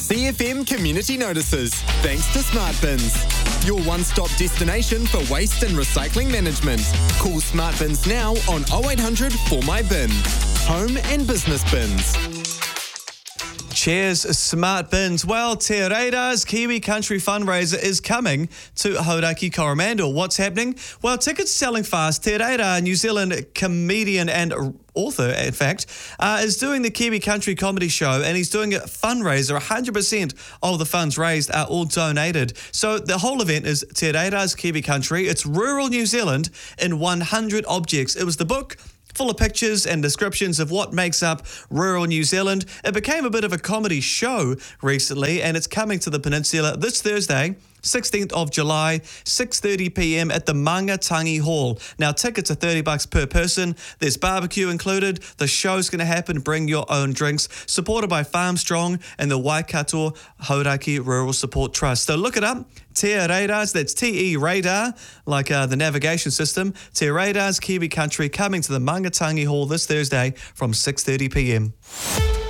CFM Community Notices, thanks to Smart Bins. Your one-stop destination for waste and recycling management. Call Smart Bins now on 0800 For My Bin. Home and business bins. Cheers, Smart Bins. Well, Te Reida's Kiwi Country fundraiser is coming to Hauraki Coromandel. What's happening? Well, tickets selling fast. Te Reira, New Zealand comedian and author, in fact, is doing the Kiwi Country Comedy Show, and he's doing a fundraiser. 100% of the funds raised are all donated. So the whole event is Te Reira's Kiwi Country. It's rural New Zealand in 100 objects. It was the book full of pictures and descriptions of what makes up rural New Zealand. It became a bit of a comedy show recently, and it's coming to the peninsula this Thursday, 16th of July, 6:30 p.m. at the Mangatangi Hall. Now, tickets are $30 per person. There's barbecue included. The show's going to happen. Bring your own drinks. Supported by Farm Strong and the Waikato Hauraki Rural Support Trust. So look it up. Te Reira's, that's Te Radar, like the navigation system. Te Reira's Kiwi Country coming to the Mangatangi Hall this Thursday from 6:30 p.m.